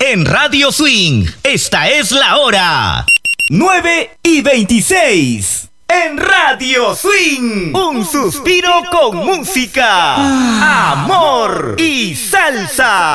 en Radio Swing. Esta es la hora. 9:26. En Radio Swing. Un suspiro con música, amor y salsa.